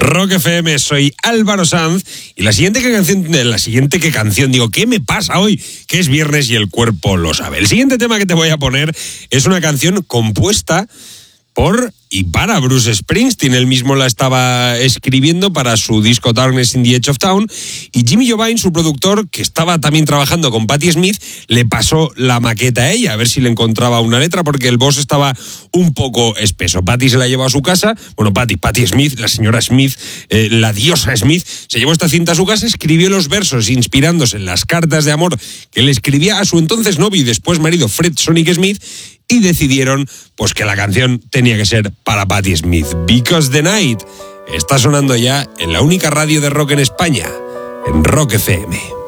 Rock FM, soy Álvaro Sanz y la siguiente canción, digo, ¿qué me pasa hoy? Que es viernes y el cuerpo lo sabe. El siguiente tema que te voy a poner es una canción compuesta por y para Bruce Springsteen. Él mismo la estaba escribiendo para su disco Darkness in the Edge of Town, y Jimmy Jovine, su productor, que estaba también trabajando con Patti Smith, le pasó la maqueta a ella, a ver si le encontraba una letra, porque el boss estaba un poco espeso. Patti se la llevó a su casa, Patti Smith, la señora Smith, la diosa Smith, se llevó esta cinta a su casa, escribió los versos inspirándose en las cartas de amor que le escribía a su entonces novio y después marido Fred Sonic Smith, y decidieron pues que la canción tenía que ser para Patti Smith. Because the Night está sonando ya en la única radio de rock en España, en Rock FM.